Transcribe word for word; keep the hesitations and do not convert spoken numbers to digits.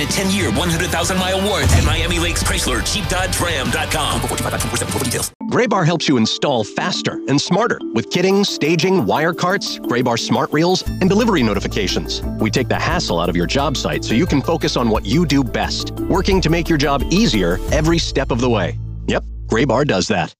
a ten-year, one hundred thousand mile warranty at Miami Lakes Chrysler, Jeep Dodge Ram dot com. For details. Graybar helps you install faster and smarter with kitting, staging, wire carts, Graybar smart reels, and delivery notifications. We take the hassle out of your job site so you can focus on what you do best, working to make your job easier every step of the way. Yep, Graybar does that.